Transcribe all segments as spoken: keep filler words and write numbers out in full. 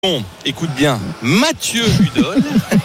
Bon, écoute bien, Mathieu Hudol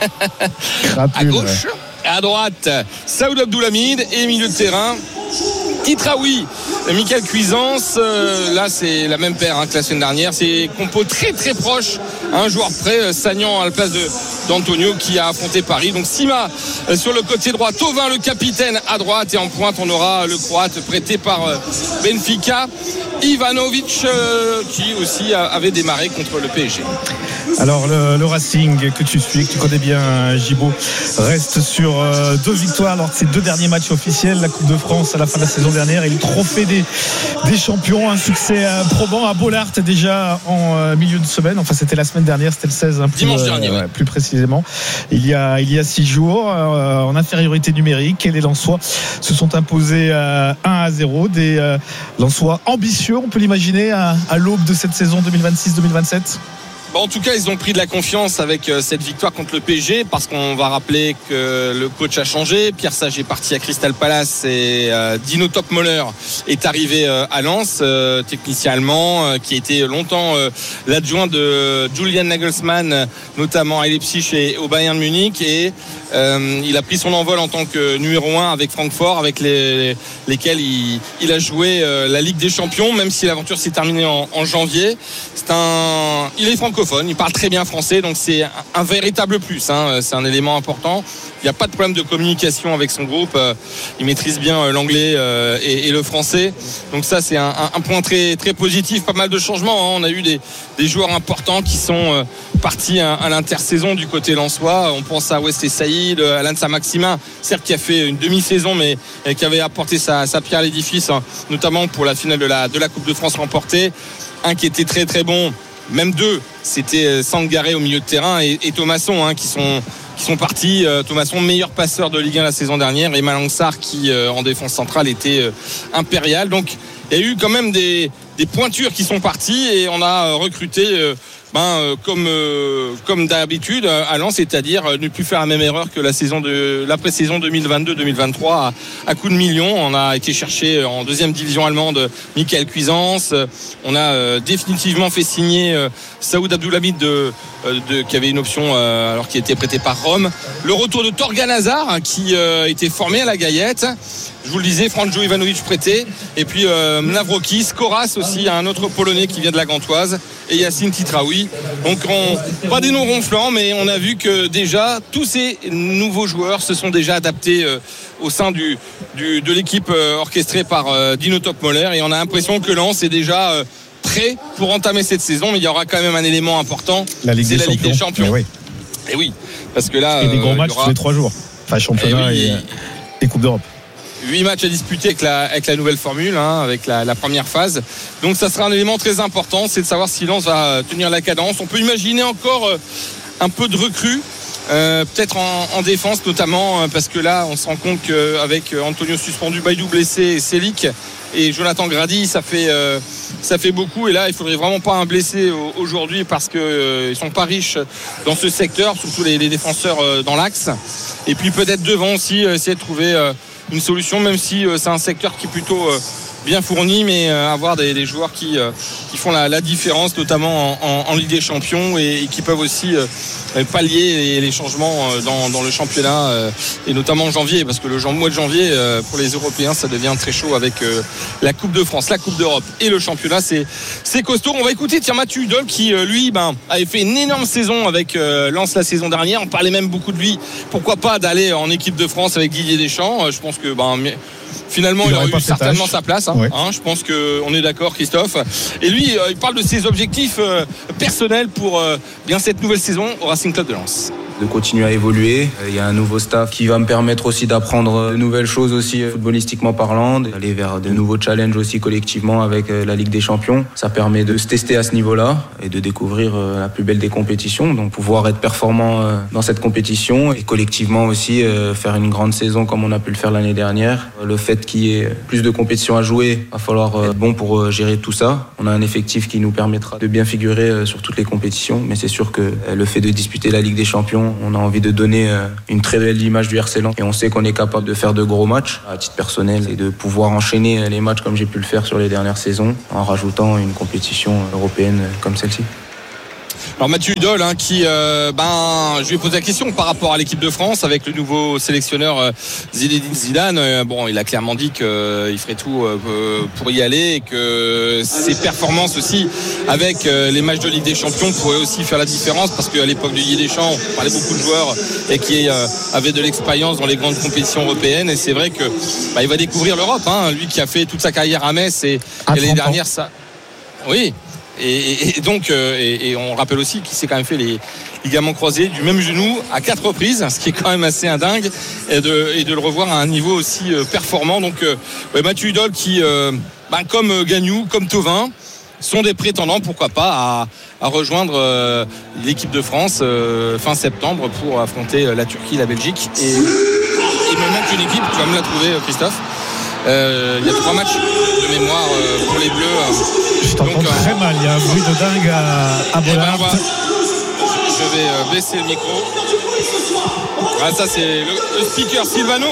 à gauche, à droite Saoud Abdoulhamid et milieu de terrain Titraoui, Michael Cuisance. Euh, là c'est la même paire hein, que la semaine dernière, c'est compo très très proche, un joueur près, Sagnan à la place de, d'Antonio qui a affronté Paris. Donc Sima euh, sur le côté droit, Thauvin le capitaine à droite, et en pointe on aura le Croate prêté par euh, Benfica, Ivanovic euh, qui aussi a, avait démarré contre le P S G. Alors le, le Racing que tu suis, que tu connais bien, Gibaud, reste sur euh, deux victoires lors de ses deux derniers matchs officiels, la Coupe de France à la fin de la saison dernière et le trophée des, des champions. Un succès euh, probant à Bollaert déjà en euh, milieu de semaine, enfin c'était la semaine dernière, c'était le seize hein, plus, dimanche dernier euh, ouais. plus précisément, il y a, il y a six jours euh, en infériorité numérique, et les Lensois se sont imposés euh, un à zéro, des euh, Lensois ambitieux, on peut l'imaginer, à, à l'aube de cette saison deux mille vingt-six deux mille vingt-sept. Bon, en tout cas, ils ont pris de la confiance avec euh, cette victoire contre le P S G, parce qu'on va rappeler que le coach a changé. Pierre Sage est parti à Crystal Palace et euh, Dino Topmoller est arrivé euh, à Lens, euh, technicien allemand euh, qui a été longtemps euh, l'adjoint de Julian Nagelsmann, notamment à Leipzig et au Bayern Munich, et euh, il a pris son envol en tant que numéro un avec Francfort, avec les, lesquels il, il a joué euh, la Ligue des Champions, même si l'aventure s'est terminée en, en janvier. C'est un, il est francophone. Il parle très bien français, donc c'est un, un véritable plus, hein. C'est un élément important. Il n'y a pas de problème de communication avec son groupe. Il maîtrise bien l'anglais et, et le français. Donc ça, c'est un, un point très, très positif. Pas mal de changements, hein. On a eu des, des joueurs importants qui sont partis à, à l'intersaison du côté lensois. On pense à Wesley Saïd, Alain Saint-Maximin, certes qui a fait une demi-saison, mais qui avait apporté sa, sa pierre à l'édifice, hein, notamment pour la finale de la, de la Coupe de France remportée. Un qui était très très bon, même deux, c'était Sangaré au milieu de terrain et, et Thomasson hein, qui sont qui sont partis. euh, Thomasson, meilleur passeur de Ligue un la saison dernière, et Malang Sarr qui euh, en défense centrale était euh, impérial. Donc il y a eu quand même des, des pointures qui sont parties, et on a euh, recruté euh, ben, euh, comme, euh, comme d'habitude à Lens, c'est-à-dire euh, ne plus faire la même erreur que la saison de la pré-saison deux mille vingt-deux deux mille vingt-trois à, à coup de millions. On a été chercher en deuxième division allemande Michael Cuisance. On a euh, définitivement fait signer euh, Saoud Abdoulhamid de, euh, de, qui avait une option euh, alors qu'il était prêté par Rome. Le retour de Torgan Hazard hein, qui euh, était formé à la Gaillette. Je vous le disais, Franjo Ivanovic prêté, et puis euh, Mnavrokis, Koras aussi, un autre Polonais qui vient de la Gantoise, et Yacine Titraoui. Donc on, pas des noms ronflants, mais on a vu que déjà tous ces nouveaux joueurs se sont déjà adaptés euh, au sein du, du, de l'équipe euh, orchestrée par euh, Dino Topmoller, et on a l'impression que Lens est déjà euh, prêt pour entamer cette saison. Mais il y aura quand même un élément important, la Ligue c'est des la Ligue des Champions. Oui. Et oui, parce que là, et des gros euh, matchs aura... tous les trois jours, enfin championnat et, oui, et, et Coupe d'Europe. huit matchs à disputer avec la, avec la nouvelle formule, hein, avec la, la première phase. Donc ça sera un élément très important, c'est de savoir si Lens va tenir la cadence. On peut imaginer encore euh, un peu de recrues, euh, peut-être en, en défense notamment, euh, parce que là on se rend compte qu'avec Antonio suspendu, Baïdou blessé et Selic et Jonathan Grady, ça fait, euh, ça fait beaucoup. Et là il faudrait vraiment pas un blessé aujourd'hui, parce qu'ils euh, sont pas riches dans ce secteur, surtout les, les défenseurs euh, dans l'axe. Et puis peut-être devant aussi euh, essayer de trouver euh, une solution, même si euh, c'est un secteur qui est plutôt euh, bien fourni, mais euh, avoir des, des joueurs qui, euh, qui font la, la différence, notamment en, en, en Ligue des Champions, et, et qui peuvent aussi euh, pallier les, les changements euh, dans, dans le championnat, euh, et notamment en janvier, parce que le mois de janvier euh, pour les Européens ça devient très chaud avec euh, la Coupe de France, la Coupe d'Europe et le championnat. C'est, c'est costaud. On va écouter tiens, Mathieu Hudol qui euh, lui ben, avait fait une énorme saison avec euh, Lens la saison dernière. On parlait même beaucoup de lui, pourquoi pas d'aller en équipe de France avec Didier Deschamps. euh, je pense que ben, finalement il, il aurait eu certainement tâche. sa place hein, ouais. hein, je pense qu'on est d'accord, Christophe. Et lui euh, il parle de ses objectifs euh, personnels pour euh, bien cette nouvelle saison au Racing Club de Lens. De continuer à évoluer. Il y a un nouveau staff qui va me permettre aussi d'apprendre de nouvelles choses aussi footballistiquement parlant, d'aller vers de nouveaux challenges aussi collectivement avec la Ligue des Champions. Ça permet de se tester à ce niveau-là et de découvrir la plus belle des compétitions, donc pouvoir être performant dans cette compétition et collectivement aussi faire une grande saison comme on a pu le faire l'année dernière. Le fait qu'il y ait plus de compétitions à jouer, va falloir être bon pour gérer tout ça. On a un effectif qui nous permettra de bien figurer sur toutes les compétitions, mais c'est sûr que le fait de disputer la Ligue des Champions, on a envie de donner une très belle image du R C Lens et on sait qu'on est capable de faire de gros matchs. À titre personnel, et de pouvoir enchaîner les matchs comme j'ai pu le faire sur les dernières saisons en rajoutant une compétition européenne comme celle-ci. Alors Mathieu Hudol, hein, qui, euh, ben, je lui ai posé la question par rapport à l'équipe de France avec le nouveau sélectionneur euh, Zinedine Zidane. Euh, bon, il a clairement dit qu'il euh, ferait tout euh, pour y aller et que ses performances aussi avec euh, les matchs de Ligue des Champions pourraient aussi faire la différence, parce qu'à l'époque de Didier Deschamps, on parlait beaucoup de joueurs et qui euh, avaient de l'expérience dans les grandes compétitions européennes. Et c'est vrai que bah, il va découvrir l'Europe, hein, lui qui a fait toute sa carrière à Metz et, et l'année dernière ça. Oui. Et, et, et donc, euh, et, et on rappelle aussi qu'il s'est quand même fait les ligaments croisés du même genou à quatre reprises, ce qui est quand même assez indingue, et de, et de le revoir à un niveau aussi euh, performant. Donc, euh, ouais, Mathieu Hudol qui, euh, ben, comme euh, Gagnou, comme Thauvin, sont des prétendants, pourquoi pas, à, à rejoindre euh, l'équipe de France euh, fin septembre pour affronter euh, la Turquie, la Belgique. Et il me manque une équipe, tu vas me la trouver, Christophe. Euh, il y a trois matchs de mémoire euh, pour les Bleus. Euh, Je t'entends donc, très euh, mal, il y a un bruit de dingue à, à Bollard. Ben, je vais euh, baisser le micro. Ah, ça c'est le, le speaker Silvano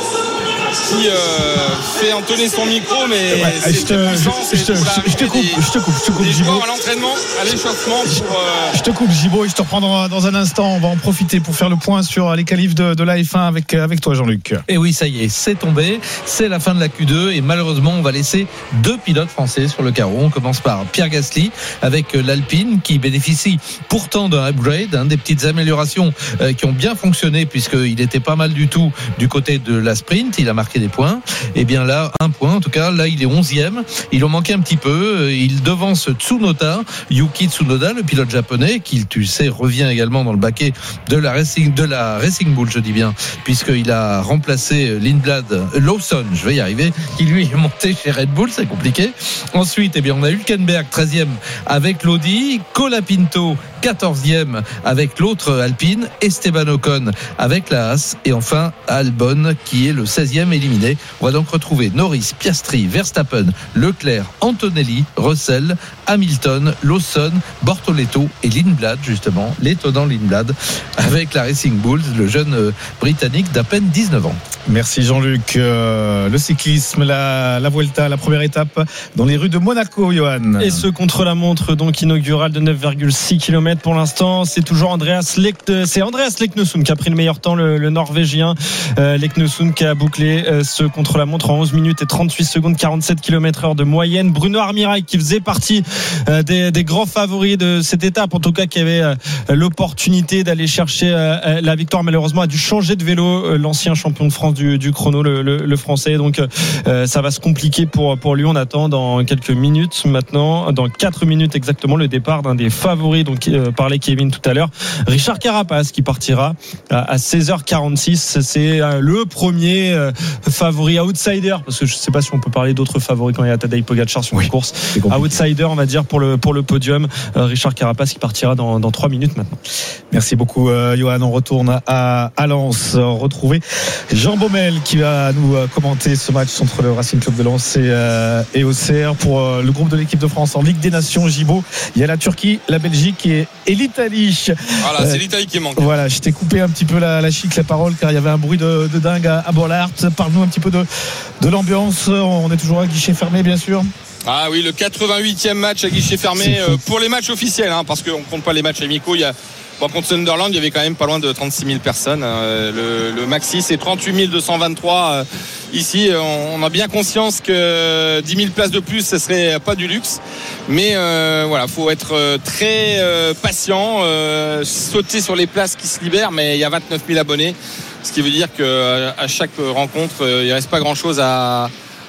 qui euh, fait entonner son micro, mais ouais, c'est je te, puissant, je, je, te, je, je te coupe, je te coupe, je te coupe, Gibo. À l'entraînement, à l'échauffement. Pour, euh... Je te coupe, Gibo, et je te reprends dans, dans un instant. On va en profiter pour faire le point sur les qualifs de, de la F un avec, avec toi, Jean-Luc. Et oui, ça y est, c'est tombé. C'est la fin de la Q deux et malheureusement, on va laisser deux pilotes français sur le carreau. On commence par Pierre Gasly avec l'Alpine qui bénéficie pourtant d'un upgrade, hein, des petites améliorations euh, qui ont bien fonctionné puisqu'il était pas mal du tout du côté de la sprint. Il a marqué des points. Et bien là, un point en tout cas. Là, il est onzième. Il en manquait un petit peu. Il devance Tsunoda, Yuki Tsunoda, le pilote japonais, qui, tu sais, revient également dans le baquet de la Racing, de la Racing Bull, je dis bien, puisqu'il a remplacé Lindblad, Lawson, je vais y arriver, qui lui est monté chez Red Bull, c'est compliqué. Ensuite, eh bien, on a Hülkenberg, treizième avec l'Audi, Colapinto, quatorzième avec l'autre Alpine, Esteban Ocon avec la Haas, et enfin Albon qui est le seizième éliminé. On va donc retrouver Norris, Piastri, Verstappen, Leclerc, Antonelli, Russell, Hamilton, Lawson, Bortoletto et Lindblad, justement, l'étonnant Lindblad avec la Racing Bulls, le jeune Britannique d'à peine dix-neuf ans. Merci Jean-Luc. Euh, le cyclisme, la, la Vuelta, la première étape dans les rues de Monaco, Johan. Et ce contre-la-montre donc inaugural de neuf virgule six kilomètres pour l'instant, c'est toujours Andreas Lek, c'est Andreas Leknesund qui a pris le meilleur temps, le, le Norvégien euh, Leknesund qui a bouclé euh, ce contre-la-montre en onze minutes et trente-huit secondes, quarante-sept kilomètres heure de moyenne. Bruno Armirail qui faisait partie euh, des, des grands favoris de cette étape, en tout cas qui avait euh, l'opportunité d'aller chercher euh, la victoire, malheureusement a dû changer de vélo, euh, l'ancien champion de France du, du chrono, le, le, le français, donc euh, ça va se compliquer pour, pour lui. On attend dans quelques minutes maintenant, dans quatre minutes exactement, le départ d'un des favoris, donc euh, parlait Kevin tout à l'heure, Richard Carapace, qui partira à seize heures quarante-six. C'est le premier euh, favori outsider, parce que je ne sais pas si on peut parler d'autres favoris quand il y a Tadej Pogačar sur oui, une course. Outsider, on va dire, pour le, pour le podium. Euh, Richard Carapace qui partira dans, dans trois minutes maintenant. Merci beaucoup, euh, Johan. On retourne à, à Lens. Retrouver Jean Baumel qui va nous euh, commenter ce match entre le Racing Club de Lens et, euh, et Auxerre pour euh, le groupe de l'équipe de France en Ligue des Nations. Gibo, il y a la Turquie, la Belgique et, et l'Italie. Voilà, euh, c'est l'Italie qui manque. Voilà, je t'ai coupé un petit peu la, la chic, la parole, car il y avait un bruit de, de dingue à, à Bollard. Parle-nous un petit peu de, de l'ambiance. On est toujours à guichet fermé, bien sûr. Ah oui, le quatre-vingt-huitième match à guichet fermé euh, pour les matchs officiels, hein, parce qu'on ne compte pas les matchs amicaux. Il y a, bon, contre Sunderland, il y avait quand même pas loin de trente-six mille personnes. Euh, le, le maxi, c'est trente-huit mille deux cent vingt-trois. Euh, ici, on, on a bien conscience que dix mille places de plus, ce serait pas du luxe. Mais euh, voilà, faut être très euh, patient, euh, sauter sur les places qui se libèrent. Mais il y a vingt-neuf mille abonnés, ce qui veut dire qu'à chaque rencontre, il ne reste pas grand-chose à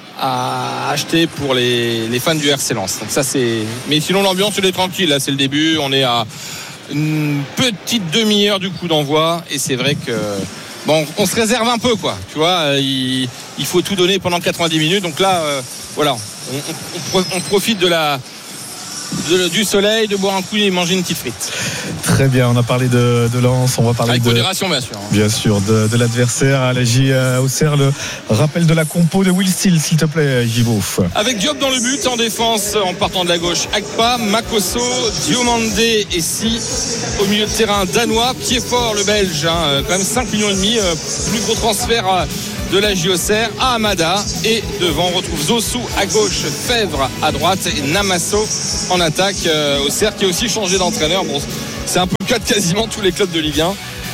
à acheter pour les, les fans du R C Lens. Donc ça c'est. Mais sinon l'ambiance elle est tranquille. Là c'est le début. On est à une petite demi-heure du coup d'envoi et c'est vrai que bon on se réserve un peu quoi. Tu vois, il, il faut tout donner pendant quatre-vingt-dix minutes. Donc là euh, voilà, on, on, on profite de la De, du soleil, de boire un coup et manger une petite frite. Très bien, on a parlé de, de Lens, on va parler avec de modération bien sûr. Bien sûr, de, de l'adversaire à la J Auxerre. Le rappel de la compo de Will Steele, s'il te plaît, Gibo. Avec Diop dans le but, en défense, en partant de la gauche, Akpa, Makosso, Diomandé et Si. Au milieu de terrain, danois, Piedfort, le belge, hein, quand même cinq millions et demi, plus gros transfert à de la J Auxerre à Amada. Et devant, on retrouve Zossou à gauche, Fèvre à droite et Namasso en attaque. Euh, Auxerre qui a aussi changé d'entraîneur. Bon, c'est un peu le cas de quasiment tous les clubs de Ligue un.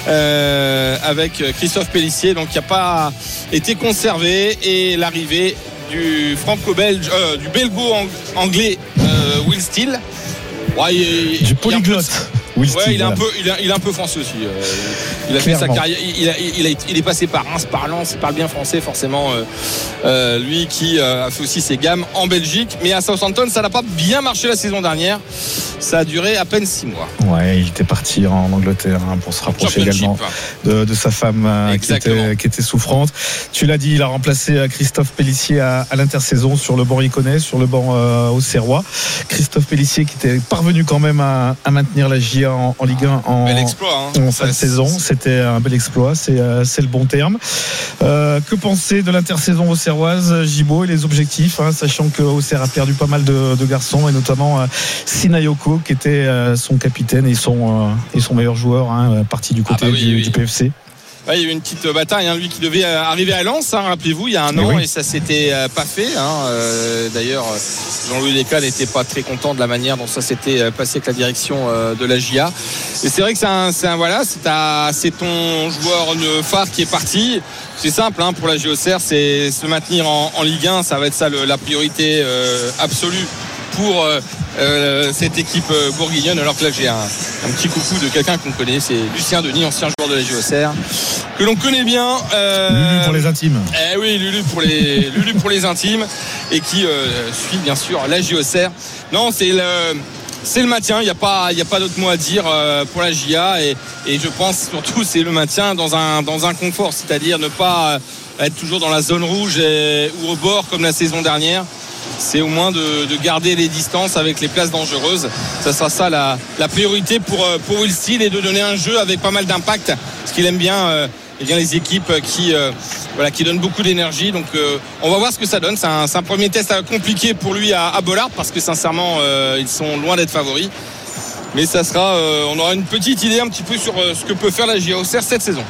Euh, avec Christophe Pélissier, donc qui n'a pas été conservé, et l'arrivée du franco-belge, euh, du belgo-anglais euh, Will Steele. Ouais, il, du polyglotte. Ouais, Steele, il est voilà. un peu, il, a, il est un peu français aussi. Euh, il a Clairement. fait sa carrière. Il, a, il, a, il est passé par Reims, par Lens. Il parle bien français, forcément. Euh, euh, lui qui euh, a fait aussi ses gammes en Belgique, mais à Southampton, ça n'a pas bien marché la saison dernière. Ça a duré à peine six mois. Ouais, il était parti en Angleterre hein, pour se rapprocher également de, de sa femme euh, qui, était, qui était souffrante. Tu l'as dit, il a remplacé euh, Christophe Pélissier à, à l'intersaison sur le banc Iconais, sur le banc euh, auxerrois. Christophe Pélissier qui était parvenu quand même à, à maintenir la J A en, en Ligue un en, bel exploit, hein. en fin de saison. C'était un bel exploit, c'est, euh, c'est le bon terme. Euh, que penser de l'intersaison auxerroise, Gibaud, et les objectifs, hein, sachant que Auxerre a perdu pas mal de, de garçons, et notamment euh, Sinayoko qui était euh, son capitaine et son, euh, et son meilleur joueur, hein, parti du côté ah bah oui, du, oui. du P F C. Ouais, il y a eu une petite bataille, hein, lui qui devait arriver à Lens, hein, rappelez-vous, il y a un Mais an, oui. et ça s'était euh, pas fait. Hein, euh, d'ailleurs, Jean-Louis Descales n'était pas très content de la manière dont ça s'était passé avec la direction euh, de la J A. Et c'est vrai que c'est un, c'est un voilà, c'est, ta, c'est ton joueur phare qui est parti. C'est simple, hein, pour la J Auxerre, c'est se maintenir en, en Ligue un, ça va être ça le, la priorité euh, absolue pour euh, euh, cette équipe euh, bourguignonne. Alors que là j'ai un, un petit coucou de quelqu'un qu'on connaît, c'est Lucien Denis, ancien joueur de la J Auxerre, que l'on connaît bien. Euh, Lulu pour les intimes. Eh oui, Lulu pour les, Lulu pour les intimes, et qui euh, suit bien sûr la J Auxerre. Non, c'est le, c'est le maintien, il n'y a pas, il y a pas d'autre mot à dire euh, pour la J A, et, et je pense surtout c'est le maintien dans un, dans un confort, c'est-à-dire ne pas être toujours dans la zone rouge et, ou au bord comme la saison dernière. C'est au moins de, de garder les distances avec les places dangereuses. Ça sera ça la, la priorité pour, pour Will Steele, et de donner un jeu avec pas mal d'impact, parce qu'il aime bien, euh, eh bien les équipes qui, euh, voilà, qui donnent beaucoup d'énergie. Donc euh, on va voir ce que ça donne. C'est un, c'est un premier test compliqué pour lui à, à Bollard, parce que sincèrement euh, ils sont loin d'être favoris. Mais ça sera, euh, on aura une petite idée un petit peu sur euh, ce que peut faire la J A Auxerre cette saison.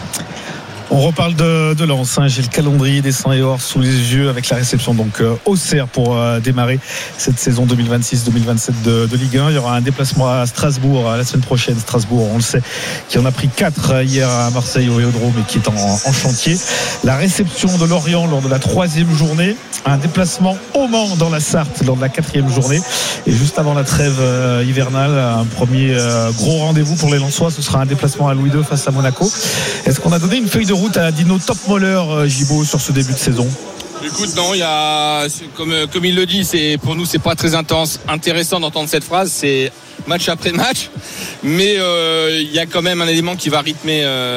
On reparle de, de Lens, hein. J'ai le calendrier des cent et or sous les yeux, avec la réception donc euh, Auxerre pour euh, démarrer cette saison deux mille vingt-six deux mille vingt-sept de, de Ligue un. Il y aura un déplacement à Strasbourg euh, la semaine prochaine. Strasbourg, on le sait, qui en a pris quatre hier à Marseille au Vélodrome, et qui est en, en chantier. La réception de Lorient lors de la troisième journée, un déplacement au Mans dans la Sarthe lors de la quatrième journée, et juste avant la trêve euh, hivernale, un premier euh, gros rendez-vous pour les Lensois, ce sera un déplacement à Louis deux face à Monaco. Est-ce qu'on a donné une feuille de route à Dino Topmoller, euh, Gibaud, sur ce début de saison? Écoute, non, il y a, comme, comme il le dit, c'est, pour nous, c'est pas très intense, intéressant d'entendre cette phrase, c'est match après match, mais euh, il y a quand même un élément qui va rythmer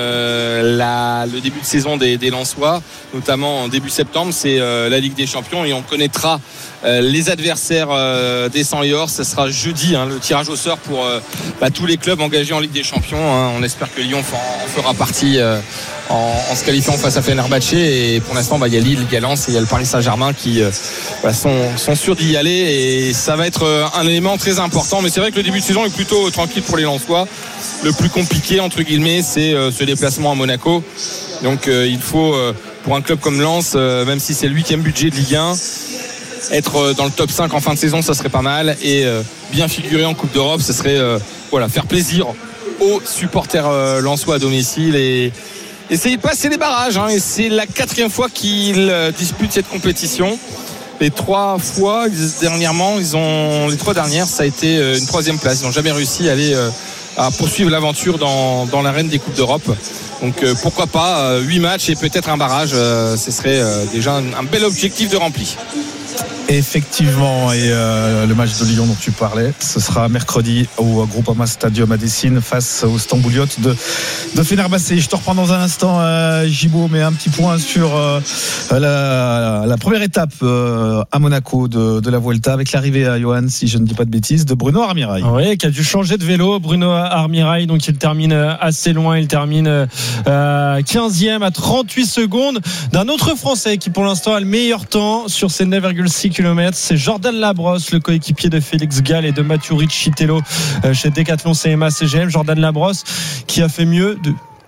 euh, la, le début de saison des, des Lensois, notamment en début septembre, c'est euh, la Ligue des Champions, et on connaîtra euh, les adversaires euh, des cent et or. Ce sera jeudi, hein, le tirage au sort pour euh, bah, tous les clubs engagés en Ligue des Champions, hein. On espère que Lyon en, en fera partie euh, en, en se qualifiant face à Fenerbahçe, et pour l'instant bah, il y a Lille, il y a Lens et il y a le Paris Saint-Germain qui euh, bah, sont, sont sûrs d'y aller, et ça va être euh, un élément très important. Mais c'est vrai que le début de saison est plutôt tranquille pour les Lensois. Le plus compliqué entre guillemets, c'est euh, ce déplacement à Monaco. Donc euh, il faut euh, pour un club comme Lens, euh, même si c'est le huitième budget de Ligue un, être euh, dans le top cinq en fin de saison, ça serait pas mal, et euh, bien figurer en Coupe d'Europe, ce serait euh, voilà, faire plaisir aux supporters euh, lensois à domicile, et essayer de passer les barrages, hein. Et c'est la quatrième fois qu'ils euh, disputent cette compétition. Les trois fois dernièrement, ils ont les trois dernières, ça a été euh, une troisième place. Ils n'ont jamais réussi à aller euh, à poursuivre l'aventure dans, dans l'arène des Coupes d'Europe. Donc euh, pourquoi pas euh, huit matchs et peut-être un barrage, euh, ce serait euh, déjà un, un bel objectif de rempli. Effectivement, et euh, le match de Lyon dont tu parlais, ce sera mercredi au Groupama Stadium à Dessine face aux Stambouliotes de, de Fenerbahçe. Je te reprends dans un instant, euh, Gibaud, mais un petit point sur euh, la, la première étape euh, à Monaco de, de la Vuelta, avec l'arrivée à Johan, si je ne dis pas de bêtises, de Bruno Armirail. Oui, qui a dû changer de vélo, Bruno Armirail, donc il termine assez loin, il termine euh, quinzième à trente-huit secondes d'un autre Français qui pour l'instant a le meilleur temps sur ses neuf virgule six kilomètres, c'est Jordan Labrosse, le coéquipier de Félix Gall et de Mathieu Riccitello chez Decathlon C M A C G M. Jordan Labrosse qui a fait mieux de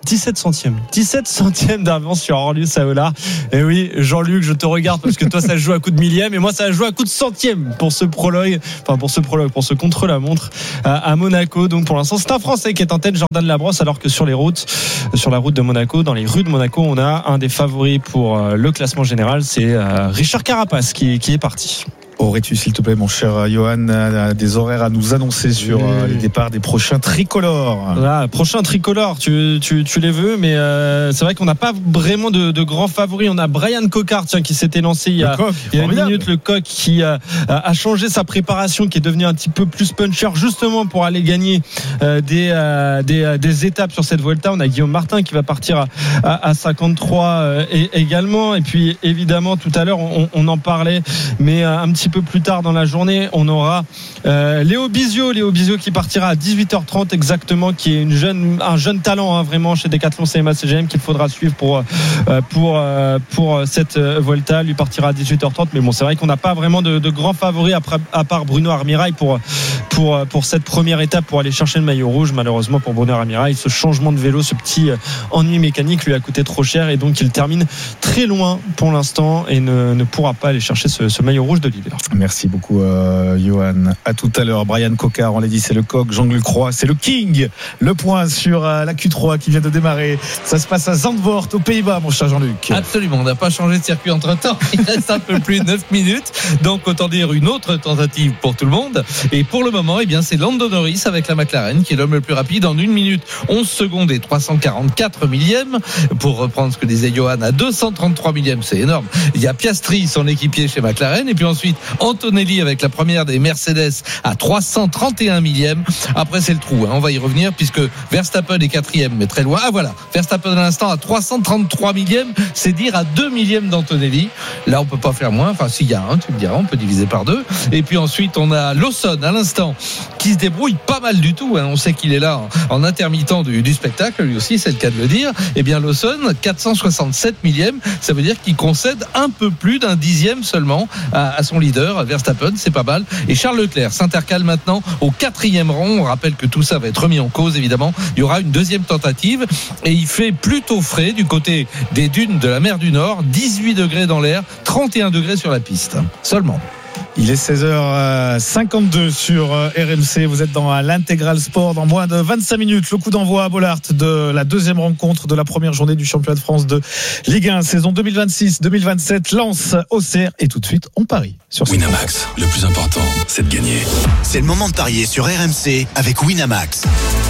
dix-sept centièmes. dix-sept centièmes d'avance sur Orlius Aolar. Et oui, Jean-Luc, je te regarde parce que toi, ça joue à coup de millième et moi, ça joue à coup de centième pour ce prologue, enfin pour ce prologue, pour ce contre-la-montre à, à Monaco. Donc pour l'instant, c'est un Français qui est en tête, Jordan Labrosse, alors que sur les routes, sur la route de Monaco, dans les rues de Monaco, on a un des favoris pour le classement général, c'est Richard Carapace qui, qui est parti. Aurais-tu, s'il te plaît, mon cher Johan, des horaires à nous annoncer sur mmh. les départs des prochains tricolores? Voilà, prochain tricolore, tu, tu, tu les veux, mais euh, c'est vrai qu'on n'a pas vraiment de, de grands favoris. On a Brian Cocard, tiens, qui s'était lancé il y a, coq, il y a une minute, le coq qui a, a changé sa préparation, qui est devenu un petit peu plus puncher, justement pour aller gagner euh, des, euh, des, des étapes sur cette Vuelta. On a Guillaume Martin qui va partir à, à, à cinquante-trois euh, et, également. Et puis, évidemment, tout à l'heure, on, on en parlait, mais euh, un petit peu plus tard dans la journée, on aura euh, Léo Bizio, Léo Bizio qui partira à dix-huit heures trente exactement, qui est une jeune, un jeune talent hein, vraiment chez Decathlon C M A C G M qu'il faudra suivre pour euh, pour euh, pour cette Vuelta. Lui partira à dix-huit heures trente, mais bon, c'est vrai qu'on n'a pas vraiment de, de grands favoris après, à part Bruno Armirail pour pour pour cette première étape pour aller chercher le maillot rouge. Malheureusement pour Bruno Armirail, ce changement de vélo, ce petit ennui mécanique lui a coûté trop cher et donc il termine très loin pour l'instant et ne, ne pourra pas aller chercher ce, ce maillot rouge de l'hiver. Merci beaucoup, euh, Johan. À tout à l'heure. Brian Cocard, on l'a dit, c'est le coq. Jean-Luc Roy, c'est le king. Le point sur euh, la Q trois qui vient de démarrer. Ça se passe à Zandvoort, aux Pays-Bas, mon cher Jean-Luc. Absolument. On n'a pas changé de circuit entre temps. Il reste un peu plus de neuf minutes. Donc, autant dire une autre tentative pour tout le monde. Et pour le moment, eh bien, c'est Lando Norris avec la McLaren qui est l'homme le plus rapide en une minute onze secondes et trois cent quarante-quatre millièmes. Pour reprendre ce que disait Johan, à deux cent trente-trois millièmes, c'est énorme. Il y a Piastri, son équipier chez McLaren. Et puis ensuite, Antonelli avec la première des Mercedes à trois cent trente et un millièmes. Après, c'est le trou. Hein. On va y revenir puisque Verstappen est quatrième, mais très loin. Ah voilà, Verstappen à l'instant à trois cent trente-trois millièmes. C'est dire à deux millièmes d'Antonelli. Là, on peut pas faire moins. Enfin, s'il y a un, tu me diras, on peut diviser par deux. Et puis ensuite, on a Lawson à l'instant qui se débrouille pas mal du tout. Hein. On sait qu'il est là en, en intermittent du, du spectacle. Lui aussi, c'est le cas de le dire. Eh bien, Lawson, quatre cent soixante-sept millièmes. Ça veut dire qu'il concède un peu plus d'un dixième seulement à, à son leader, Verstappen. C'est pas mal. Et Charles Leclerc s'intercale maintenant au quatrième rang. On rappelle que tout ça va être remis en cause, évidemment. Il y aura une deuxième tentative et il fait plutôt frais du côté des dunes de la mer du Nord. dix-huit degrés dans l'air, trente et un degrés sur la piste. Seulement. Il est seize heures cinquante-deux sur R M C. Vous êtes dans l'Intégral Sport. Dans moins de vingt-cinq minutes, le coup d'envoi à Bollaert de la deuxième rencontre de la première journée du championnat de France de Ligue un, saison deux mille vingt-six deux mille vingt-sept. Lens, Auxerre et tout de suite, on parie sur Winamax. Le plus important, c'est de gagner. C'est le moment de parier sur R M C avec Winamax.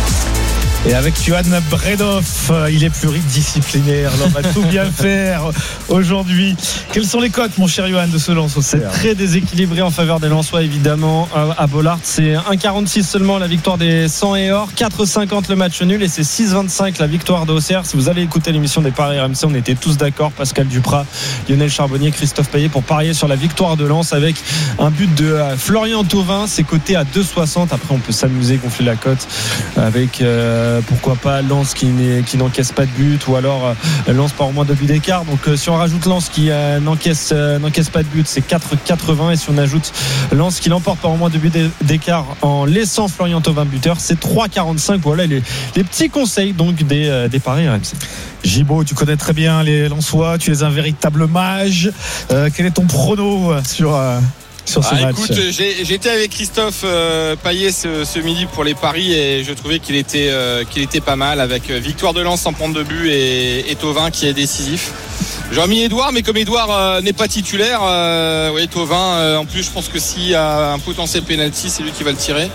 Et avec Johan Bredoff, il est pluridisciplinaire, l'homme va tout bien faire aujourd'hui. Quelles sont les cotes, mon cher Johan, de ce Lens Auxerre? C'est très déséquilibré en faveur des Lensois, évidemment. À Bollaert, c'est un virgule quarante-six seulement la victoire des cent et or, quatre virgule cinquante le match nul et c'est six virgule vingt-cinq la victoire d'Auxerre. Si vous allez écouter l'émission des paris R M C, on était tous d'accord, Pascal Duprat, Lionel Charbonnier, Christophe Payet, pour parier sur la victoire de Lens avec un but de Florian Thauvin. C'est coté à deux virgule soixante. Après, on peut s'amuser, gonfler la cote avec... Euh, pourquoi pas Lens qui, qui n'encaisse pas de but ou alors euh, Lens par au moins deux buts d'écart. Donc euh, si on rajoute Lens qui euh, n'encaisse, euh, n'encaisse pas de but, c'est quatre virgule quatre-vingts et si on ajoute Lens qui l'emporte par au moins deux buts d'écart en laissant Florian Thauvin buteur, c'est trois virgule quarante-cinq. Voilà les, les petits conseils donc des, euh, des paris R M C. Gibaud, tu connais très bien les Lensois, tu es un véritable mage. Euh, quel est ton prono sur... Euh Sur ce ah, match. Écoute, j'ai, j'étais avec Christophe euh, Payet ce, ce midi pour les paris et je trouvais qu'il était, euh, qu'il était pas mal avec victoire de Lens sans prendre de but et, et Thauvin qui est décisif. J'aurais mis Edouard, mais comme Edouard euh, n'est pas titulaire, euh, oui, Thauvin, euh, en plus je pense que s'il y a un potentiel penalty, c'est lui qui va le tirer.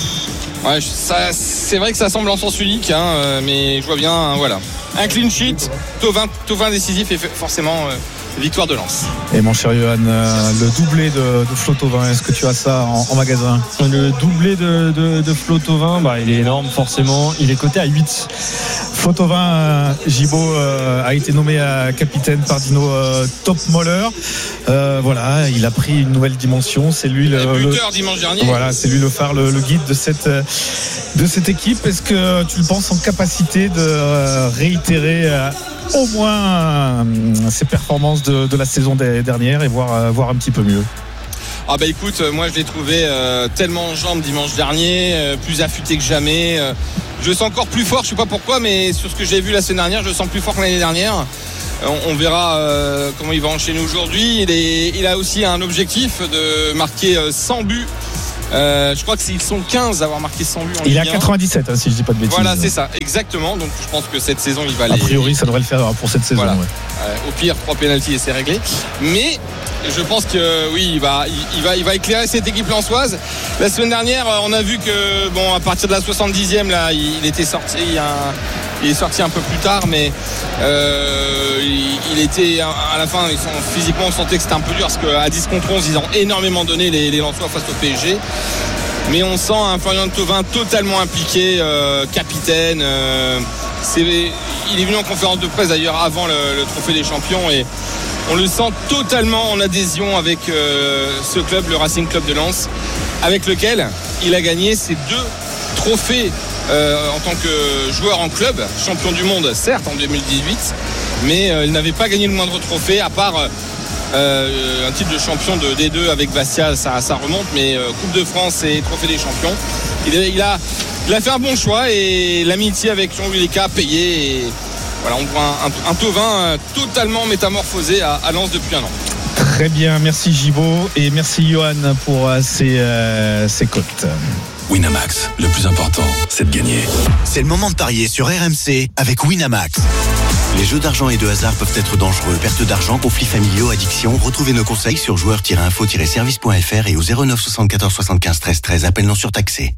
Ouais, ça, c'est vrai que ça semble en sens unique, hein, mais je vois bien, hein, voilà. Un clean sheet, Thauvin, Thauvin décisif et forcément... Euh, victoire de Lens. Et mon cher Johan, euh, le doublé de, de Flo Thauvin, est-ce que tu as ça en, en magasin? Le doublé de, de, de Flo Thauvin, bah, il est énorme forcément, il est coté à huit. Flo Thauvin, euh, Gibaud euh, a été nommé euh, capitaine par Dino euh, Topmoller. Euh, voilà, il a pris une nouvelle dimension. C'est lui le, le buteur dimanche dernier. Voilà, c'est lui le phare, le, le guide de cette de cette équipe. Est-ce que tu le penses en capacité de euh, réitérer euh, au moins euh, ses performances de, de la saison dernière et voir, euh, voir un petit peu mieux? Ah bah écoute, moi je l'ai trouvé euh, tellement en jambes dimanche dernier, euh, plus affûté que jamais. Euh, je sens encore plus fort, je sais pas pourquoi, mais sur ce que j'ai vu la semaine dernière, je le sens plus fort que l'année dernière. On, on verra euh, comment il va enchaîner aujourd'hui. Il, est, il a aussi un objectif de marquer cent buts. Euh, je crois qu'ils sont quinze à avoir marqué cent buts en Ligue un. Il a quatre-vingt-dix-sept, hein, si je dis pas de bêtises. Voilà, c'est ça, exactement. Donc je pense que cette saison, il va aller. A priori, ça devrait le faire pour cette saison. Voilà. Ouais. Euh, au pire, trois pénaltys et c'est réglé. Mais je pense que oui, il va, il, il va, il va éclairer cette équipe lensoise. La semaine dernière, on a vu que bon, à partir de la soixante-dixième, là, il était sorti. Il, a, il est sorti un peu plus tard, mais euh, il, il était à la fin. Ils sont, physiquement, on sentait que c'était un peu dur parce qu'à dix contre onze, ils ont énormément donné les, les Lensois face au P S G. Mais on sent un Florian Thauvin totalement impliqué, euh, capitaine. Euh, c'est, il est venu en conférence de presse d'ailleurs avant le, le Trophée des Champions et on le sent totalement en adhésion avec euh, ce club, le Racing Club de Lens, avec lequel il a gagné ses deux trophées euh, en tant que joueur en club, champion du monde certes en deux mille dix-huit, mais euh, il n'avait pas gagné le moindre trophée à part euh, Euh, un titre de champion de D deux avec Bastia, ça, ça remonte, mais euh, Coupe de France et Trophée des Champions, il, il, a, il a fait un bon choix et l'amitié avec Jean-Louis Léca a payé et voilà, on voit un, un, un Thauvin totalement métamorphosé à, à Lens depuis un an. Très bien, merci Gibaud et merci Johan pour euh, ces, euh, ces cotes. Winamax, le plus important, c'est de gagner. C'est le moment de parier sur R M C avec Winamax. Les jeux d'argent et de hasard peuvent être dangereux. Perte d'argent, conflits familiaux, addiction. Retrouvez nos conseils sur joueurs tiret info tiret service point f r et au zéro neuf soixante-quatorze soixante-quinze treize treize. Appel non surtaxé.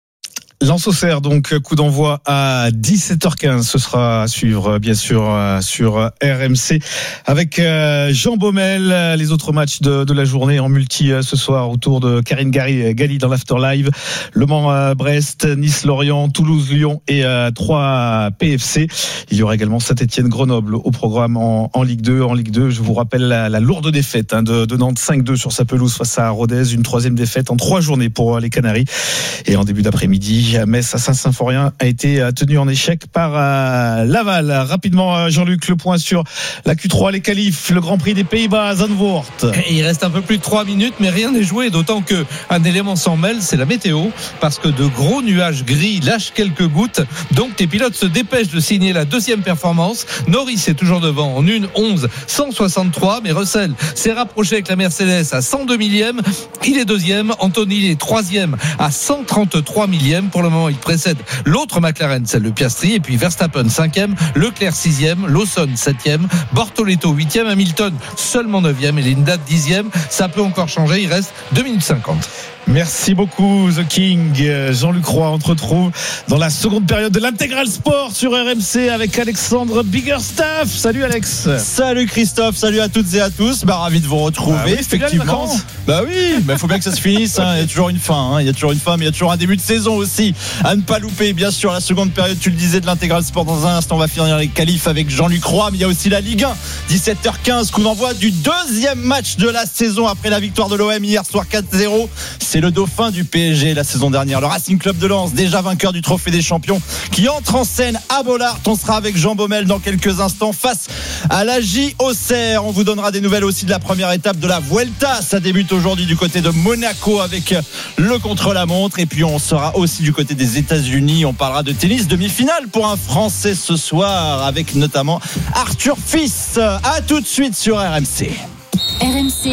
Lens Auxerre, donc coup d'envoi à dix-sept heures quinze. Ce sera à suivre bien sûr sur R M C avec Jean Baumel. Les autres matchs de, de la journée en multi ce soir autour de Karine Galli dans l'Afterlive. Le Mans-Brest, Nice-Lorient, Toulouse-Lyon et trois P F C. Il y aura également Saint-Étienne-Grenoble au programme en, en Ligue deux. En Ligue deux, je vous rappelle la, la lourde défaite hein, de, de Nantes cinq deux sur sa pelouse face à Rodez. Une troisième défaite en trois journées pour les Canaries. Et en début d'après-midi, Metz à Saint-Symphorien a été tenu en échec par euh, Laval. Rapidement, Jean-Luc, le point sur la Q trois, les qualifs, le Grand Prix des Pays-Bas à Zandvoort. Il reste un peu plus de trois minutes, mais rien n'est joué, d'autant qu'un élément s'en mêle, c'est la météo, parce que de gros nuages gris lâchent quelques gouttes, donc les pilotes se dépêchent de signer la deuxième performance. Norris est toujours devant en une onze cent soixante-trois, mais Russell s'est rapproché avec la Mercedes à cent deux millièmes, il est deuxième, Anthony est troisième à cent trente-trois millièmes. Pour le moment, il précède l'autre McLaren, celle de Piastri, et puis Verstappen cinquième, Leclerc sixième, Lawson septième, Bortoleto huitième, Hamilton seulement neuvième et Linda dixième. Ça peut encore changer, il reste deux minutes cinquante. Merci beaucoup The King. Jean-Luc Roy, on te retrouve dans la seconde période de l'Intégral Sport sur R M C avec Alexandre Biggerstaff. Salut Alex. Salut Christophe, salut à toutes et à tous. Bah, ravi de vous retrouver. Ah oui, effectivement. Bah oui, mais il faut bien que ça se finisse. Hein. Il y a toujours une fin. Hein. Il y a toujours une fin, mais il y a toujours un début de saison aussi. À ne pas louper, bien sûr, la seconde période, tu le disais, de l'Intégral Sport. Dans un instant, on va finir les qualifs avec Jean-Luc Roy. Mais il y a aussi la Ligue un. dix-sept heures quinze, coup d'envoi du deuxième match de la saison après la victoire de l'O M hier soir quatre zéro. C'est le dauphin du P S G la saison dernière, le Racing Club de Lens, déjà vainqueur du Trophée des Champions, qui entre en scène à Bollaert. On sera avec Jean Baumel dans quelques instants face à l'A J Auxerre. On vous donnera des nouvelles aussi de la première étape de la Vuelta. Ça débute aujourd'hui du côté de Monaco avec le contre-la-montre. Et puis on sera aussi du côté des États-Unis. On parlera de tennis, demi-finale pour un Français ce soir avec notamment Arthur Fils. À tout de suite sur R M C. R M C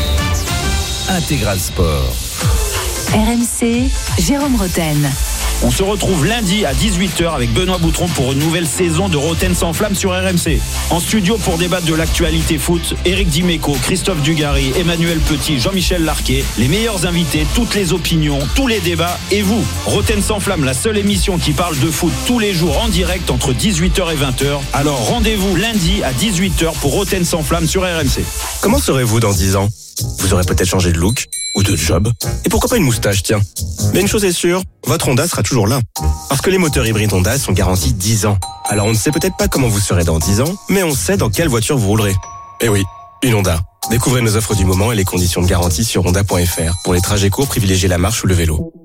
Intégral Sport. R M C, Jérôme Roten. On se retrouve lundi à dix-huit heures avec Benoît Boutron pour une nouvelle saison de Roten sans flamme sur R M C. En studio pour débattre de l'actualité foot, Éric Dimeco, Christophe Dugarry, Emmanuel Petit, Jean-Michel Larquet, les meilleurs invités, toutes les opinions, tous les débats et vous. Roten sans flamme, la seule émission qui parle de foot tous les jours en direct entre dix-huit heures et vingt heures. Alors rendez-vous lundi à dix-huit heures pour Roten sans flamme sur R M C. Comment serez-vous dans dix ans ? Vous aurez peut-être changé de look ou de job. Et pourquoi pas une moustache, tiens. Mais une chose est sûre, votre Honda sera toujours là. Parce que les moteurs hybrides Honda sont garantis dix ans. Alors on ne sait peut-être pas comment vous serez dans dix ans, mais on sait dans quelle voiture vous roulerez. Eh oui, une Honda. Découvrez nos offres du moment et les conditions de garantie sur honda point f r. Pour les trajets courts, privilégiez la marche ou le vélo.